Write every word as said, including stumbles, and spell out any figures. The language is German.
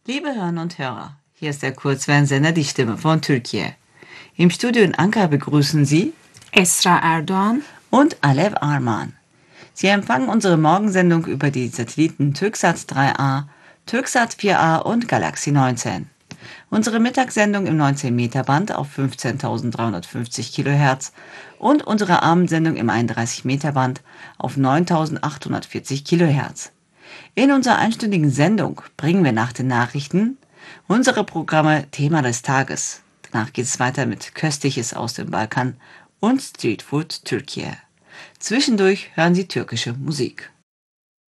Liebe Hörerinnen und Hörer, hier ist der Kurzwellensender Die Stimme von Türkei. Im Studio in Ankara begrüßen Sie Esra Erdoğan und Alev Arman. Sie empfangen unsere Morgensendung über die Satelliten Türksat drei A, Türksat vier A und Galaxy neunzehn. Unsere Mittagssendung im neunzehn Meter Band auf fünfzehntausenddreihundertfünfzig Kilohertz und unsere Abendsendung im einunddreißig Meter Band auf neuntausendachthundertvierzig Kilohertz. In unserer einstündigen Sendung bringen wir nach den Nachrichten unsere Programme Thema des Tages. Danach geht es weiter mit Köstliches aus dem Balkan und Streetfood Türkei. Zwischendurch hören Sie türkische Musik.